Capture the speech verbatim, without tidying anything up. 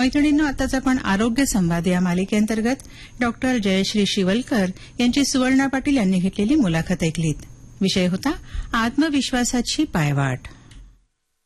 मैत्रिणींनो, आताच आपण आरोग्य संवाद या मालिकेअंतर्गत डॉक्टर जयश्री शिवलकर यांची सुवर्णा पाटील यांनी घेतलेली मुलाखत ऐकलीत. विषय होता आत्मविश्वासाची पायवाट.